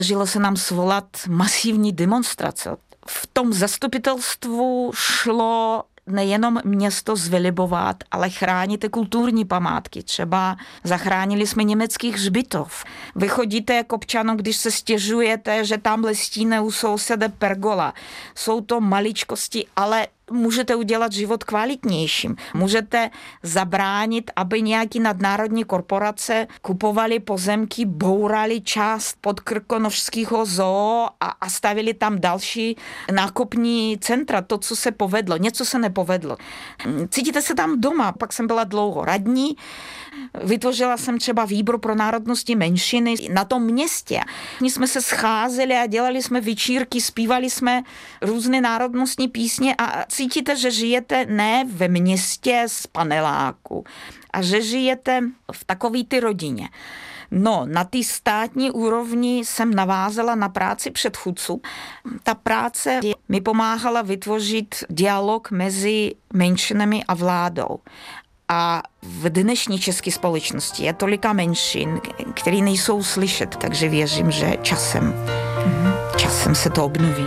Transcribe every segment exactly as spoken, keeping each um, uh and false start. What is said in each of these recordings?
Žilo se nám svolat masivní demonstrace. V tom zastupitelstvu šlo nejenom město zvelebovat, ale chránit kulturní památky. Třeba zachránili jsme německých hřbitov. Vy chodíte jako občanom, když se stěžujete, že tamhle stíne u souseda pergola. Jsou to maličkosti, ale můžete udělat život kvalitnějším. Můžete zabránit, aby nějaký nadnárodní korporace kupovali pozemky, bourali část podkrkonošského zoo a, a stavili tam další nákupní centra. To, co se povedlo. Něco se nepovedlo. Cítíte se tam doma. Pak jsem byla dlouho radní. Vytvořila jsem třeba výbor pro národnosti menšiny na tom městě. My jsme se scházeli a dělali jsme večírky, zpívali jsme různé národnostní písně a cítíte, že žijete ne ve městě z paneláku a že žijete v takové ty rodině. No, na té státní úrovni jsem navázala na práci předchůdců. Ta práce mi pomáhala vytvořit dialog mezi menšinami a vládou. A v dnešní české společnosti je tolika menšin, které nejsou slyšet, takže věřím, že časem, časem se to obnoví.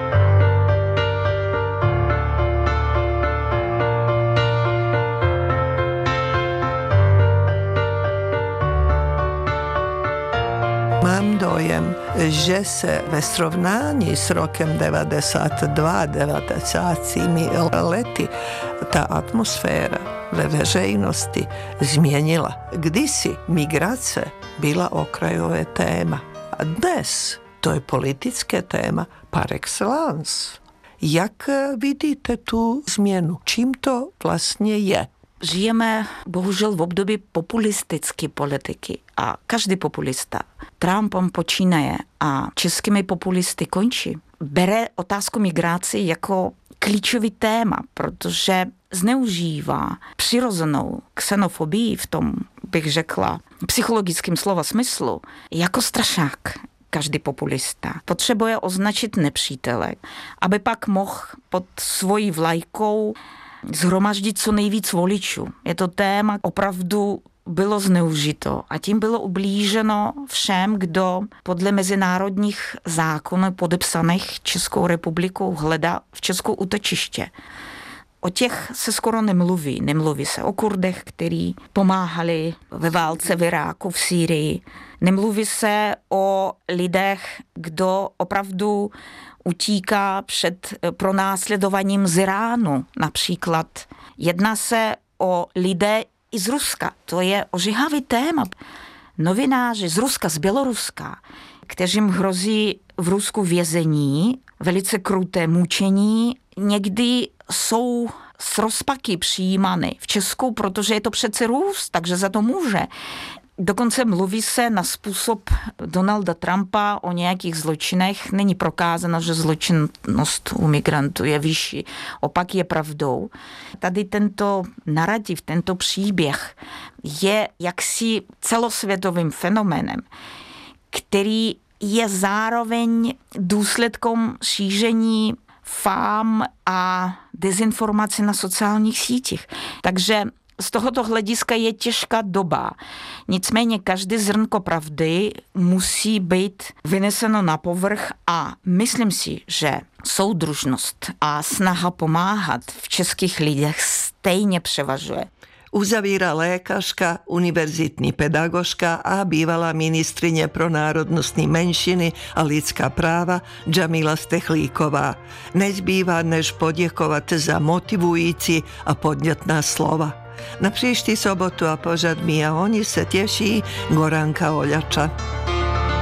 Mám dojem, že se ve srovnání s rokem devadesát dva, devadesátými lety ta atmosféra ve veřejnosti změnila. Kdysi migrace byla okrajové téma. A dnes to je politické téma par excellence. Jak vidíte tu změnu? Čím to vlastně je? Žijeme bohužel v období populistické politiky a každý populista, Trumpem počínaje a českými populisty končí, bere otázku migrace jako klíčový téma, protože zneužívá přirozenou xenofobii v tom, bych řekla, psychologickém slova smyslu, jako strašák. Každý populista potřebuje označit nepřítele, aby pak mohl pod svojí vlajkou zhromaždit co nejvíc voličů. Je to téma, opravdu bylo zneužito a tím bylo ublíženo všem, kdo podle mezinárodních zákonů podepsaných Českou republikou hledá v Česku útočiště. O těch se skoro nemluví. Nemluví se o Kurdech, kteří pomáhali ve válce v Iráku, v Sýrii. Nemluví se o lidech, kdo opravdu utíká před pronásledovaním z Iránu. Například jedná se o lidé i z Ruska. To je ožehavý téma. Novináři z Ruska, z Běloruska, kteřím hrozí v Rusku vězení, velice kruté mučení, někdy jsou s rozpaky přijímány v Česku, protože je to přece Rus, takže za to může. Dokonce mluví se na způsob Donalda Trumpa o nějakých zločinech. Není prokázáno, že zločinnost u migrantů je vyšší. Opak je pravdou. Tady tento narrativ, tento příběh je jaksi celosvětovým fenoménem, který je zároveň důsledkem šíření fám a dezinformací na sociálních sítích. Takže z tohoto hlediska je těžká doba. Nicméně každý zrnko pravdy musí být vyneseno na povrch a myslím si, že soudružnost a snaha pomáhat v českých lidech stejně převažuje. Uzavíra lékařka, univerzitní pedagožka a bývalá ministrině pro národnostní menšiny a lidská práva Džamila Stechlíková. Nezbývá než poděkovat za motivující a podnětná slova. Na příští sobotu a pořad My a oni se těší Goranka Oljača.